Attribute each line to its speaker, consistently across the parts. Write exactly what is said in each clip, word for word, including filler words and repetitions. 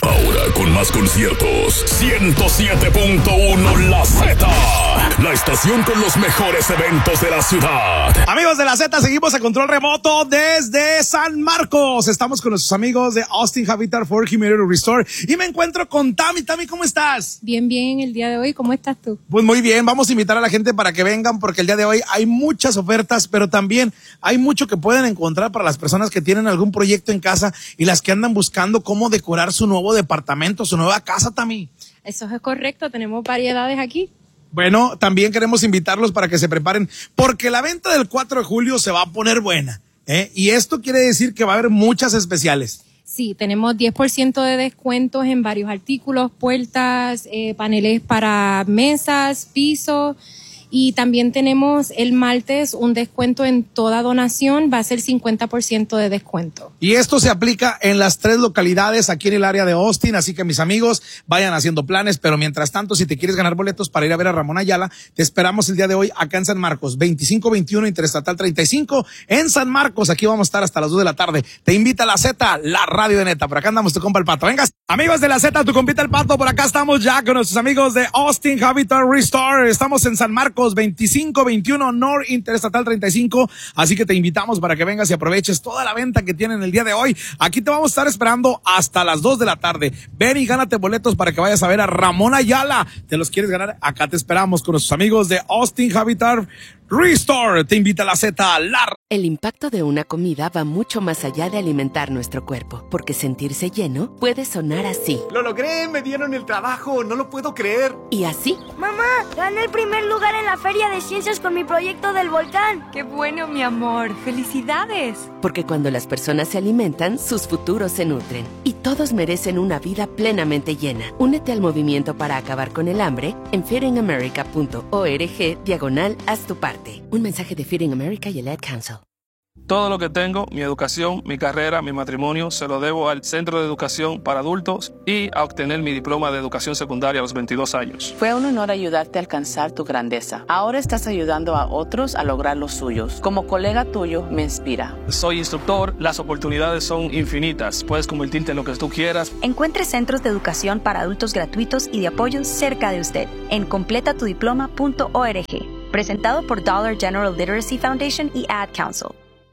Speaker 1: Ahora con más conciertos, ciento siete punto uno La Z, la estación con los mejores eventos de la ciudad.
Speaker 2: Amigos de La Z, seguimos a control remoto desde San Marcos. Estamos con nuestros amigos de Austin Habitat for Humanity Restore y me encuentro con Tami. Tami, ¿cómo estás?
Speaker 3: Bien, bien, el día de hoy, ¿cómo estás tú?
Speaker 2: Pues muy bien, vamos a invitar a la gente para que vengan porque el día de hoy hay muchas ofertas, pero también hay mucho que pueden encontrar para las personas que tienen algún proyecto en casa y las que andan buscando cómo decorar su nuevo departamento, su nueva casa, Tami.
Speaker 3: Eso es correcto, tenemos variedades aquí.
Speaker 2: Bueno, también queremos invitarlos para que se preparen porque la venta del cuatro de julio se va a poner buena, ¿eh? Y esto quiere decir que va a haber muchas especiales.
Speaker 3: Sí, tenemos diez por ciento de descuentos en varios artículos, puertas, eh, paneles para mesas, pisos. Y también tenemos el martes un descuento en toda donación, va a ser cincuenta por ciento de descuento.
Speaker 2: Y esto se aplica en las tres localidades aquí en el área de Austin, así que mis amigos vayan haciendo planes, pero mientras tanto, si te quieres ganar boletos para ir a ver a Ramón Ayala, te esperamos el día de hoy acá en San Marcos, veinticinco veintiuno Interestatal treinta y cinco, en San Marcos, aquí vamos a estar hasta las dos de la tarde. Te invita a La Z, la radio de neta, por acá andamos tu compa el Pato. Venga, amigos de La Z, tu compita el Pato, por acá estamos ya con nuestros amigos de Austin Habitat Restore, estamos en San Marcos, veinticinco veintiuno North Interestatal treinta y cinco, así que te invitamos para que vengas y aproveches toda la venta que tienen el día de hoy. Aquí te vamos a estar esperando hasta las dos de la tarde. Ven y gánate boletos para que vayas a ver a Ramón Ayala. ¿Te los quieres ganar? Acá te esperamos con nuestros amigos de Austin Habitat Restore. Te invita a La Z, la...
Speaker 4: El impacto de una comida va mucho más allá de alimentar nuestro cuerpo, porque sentirse lleno puede sonar así.
Speaker 5: ¡Lo logré! ¡Me dieron el trabajo! ¡No lo puedo creer!
Speaker 4: Y así.
Speaker 6: ¡Mamá! ¡Gané el primer lugar en la Feria de Ciencias con mi proyecto del volcán!
Speaker 7: ¡Qué bueno, mi amor! ¡Felicidades!
Speaker 4: Porque cuando las personas se alimentan, sus futuros se nutren. Y todos merecen una vida plenamente llena. Únete al movimiento para acabar con el hambre en feedingamerica punto org diagonal haz tu parte. Un mensaje de Feeding America y el Ad Council.
Speaker 8: Todo lo que tengo, mi educación, mi carrera, mi matrimonio, se lo debo al Centro de Educación para Adultos y a obtener mi diploma de educación secundaria a los veintidós años.
Speaker 9: Fue un honor ayudarte a alcanzar tu grandeza. Ahora estás ayudando a otros a lograr los suyos. Como colega tuyo, me inspira.
Speaker 8: Soy instructor, las oportunidades son infinitas. Puedes convertirte en lo que tú quieras.
Speaker 10: Encuentre centros de educación para adultos gratuitos y de apoyo cerca de usted en completa tu diploma punto org. Presentado por Dollar General Literacy Foundation y Ad Council.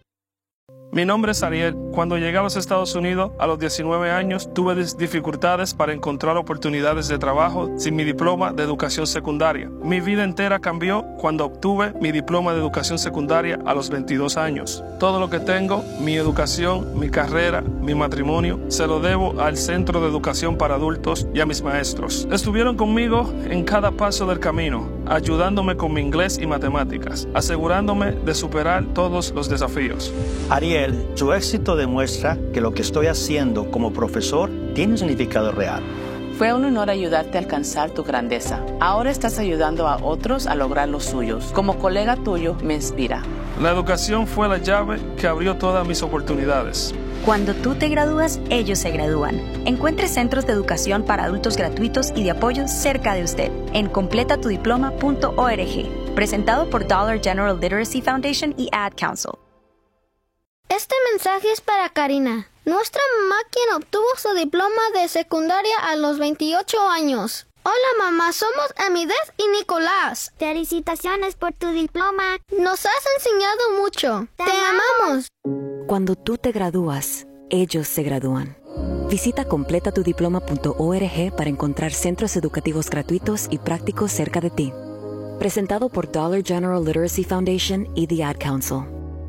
Speaker 8: Mi nombre es Ariel. Cuando llegué a los Estados Unidos a los diecinueve años, tuve dificultades para encontrar oportunidades de trabajo sin mi diploma de educación secundaria. Mi vida entera cambió cuando obtuve mi diploma de educación secundaria a los veintidós años. Todo lo que tengo, mi educación, mi carrera, mi matrimonio, se lo debo al Centro de Educación para Adultos y a mis maestros. Estuvieron conmigo en cada paso del camino, ayudándome con mi inglés y matemáticas, asegurándome de superar todos los desafíos.
Speaker 11: Ariel, su éxito demuestra que lo que estoy haciendo como profesor tiene un significado real.
Speaker 9: Fue un honor ayudarte a alcanzar tu grandeza. Ahora estás ayudando a otros a lograr los suyos. Como colega tuyo, me inspira.
Speaker 8: La educación fue la llave que abrió todas mis oportunidades.
Speaker 10: Cuando tú te gradúas, ellos se gradúan. Encuentre centros de educación para adultos gratuitos y de apoyo cerca de usted en completa tu diploma punto org. Presentado por Dollar General Literacy Foundation y Ad Council.
Speaker 12: Este mensaje es para Karina, nuestra mamá quien obtuvo su diploma de secundaria a los veintiocho años. Hola mamá, somos Amidez y Nicolás.
Speaker 6: Felicitaciones por tu diploma.
Speaker 12: Nos has enseñado mucho. Te, Te amamos.
Speaker 13: Cuando tú te gradúas, ellos se gradúan. Visita completa tu diploma punto org para encontrar centros educativos gratuitos y prácticos cerca de ti. Presentado por Dollar General Literacy Foundation y The Ad Council.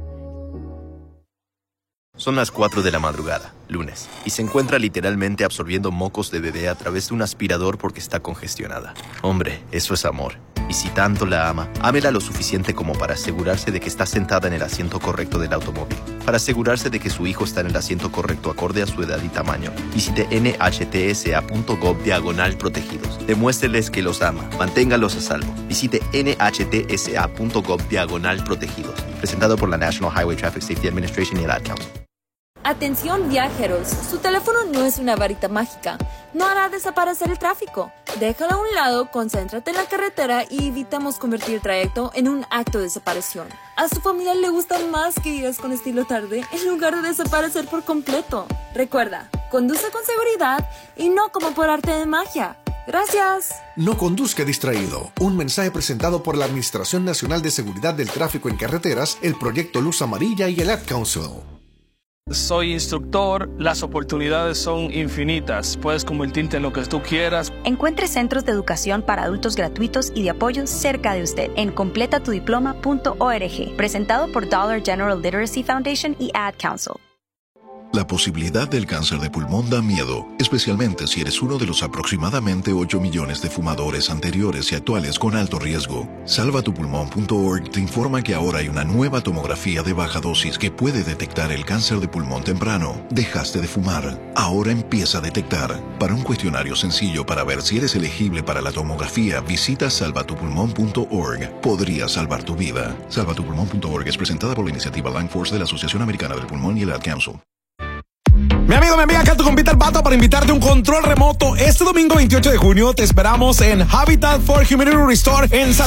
Speaker 14: Son las cuatro de la madrugada, lunes, y se encuentra literalmente absorbiendo mocos de bebé a través de un aspirador porque está congestionada. Hombre, eso es amor. Y si tanto la ama, ámela lo suficiente como para asegurarse de que está sentada en el asiento correcto del automóvil, para asegurarse de que su hijo está en el asiento correcto acorde a su edad y tamaño. Visite N H T S A punto gov diagonal protegidos. Demuéstreles que los ama. Manténgalos a salvo. Visite N H T S A punto gov diagonal protegidos. Presentado por la National Highway Traffic Safety Administration y el Ad Council.
Speaker 15: Atención viajeros, su teléfono no es una varita mágica, no hará desaparecer el tráfico. Déjalo a un lado, concéntrate en la carretera y evitamos convertir el trayecto en un acto de desaparición. A su familia le gusta más que vivas con estilo tarde en lugar de desaparecer por completo. Recuerda, conduce con seguridad y no como por arte de magia. Gracias.
Speaker 16: No conduzca distraído. Un mensaje presentado por la Administración Nacional de Seguridad del Tráfico en Carreteras, el Proyecto Luz Amarilla y el Ad Council.
Speaker 8: Soy instructor, las oportunidades son infinitas. Puedes convertirte en lo que tú quieras.
Speaker 10: Encuentre centros de educación para adultos gratuitos y de apoyo cerca de usted en completa tu diploma punto org, presentado por Dollar General Literacy Foundation y Ad Council.
Speaker 17: La posibilidad del cáncer de pulmón da miedo, especialmente si eres uno de los aproximadamente ocho millones de fumadores anteriores y actuales con alto riesgo. salva tu pulmón punto org te informa que ahora hay una nueva tomografía de baja dosis que puede detectar el cáncer de pulmón temprano. Dejaste de fumar, ahora empieza a detectar. Para un cuestionario sencillo para ver si eres elegible para la tomografía, visita salva tu pulmón punto org. Podría salvar tu vida. salva tu pulmón punto org es presentada por la iniciativa Lung Force de la Asociación Americana del Pulmón y el Ad Council.
Speaker 2: Mi amigo, mi amiga, acá tu compita el Pato para invitarte a un control remoto. Este domingo veintiocho de junio te esperamos en Habitat for Humanity Restore en San